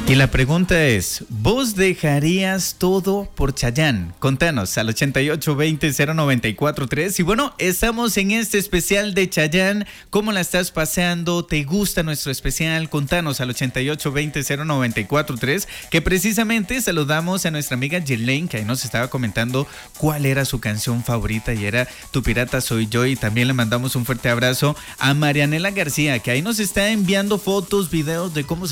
Y la pregunta es, ¿vos dejarías todo por Chayanne? Contanos al 8820-0943. Y bueno, estamos en este especial de Chayanne. ¿Cómo la estás paseando? ¿Te gusta nuestro especial? Contanos al 8820-0943, que precisamente saludamos a nuestra amiga Yelaine, que ahí nos estaba comentando cuál era su canción favorita y era Tu Pirata Soy Yo. Y también le mandamos un fuerte abrazo a Marianela García, que ahí nos está enviando fotos, videos de cómo se